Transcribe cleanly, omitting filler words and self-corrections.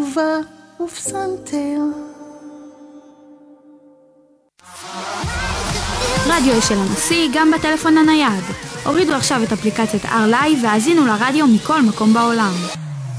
כובע ופסנתר. רדיו של הנשיא גם בטלפון הנייד. הורידו עכשיו את אפליקציית R-Live והאזינו לרדיו מכל מקום בעולם.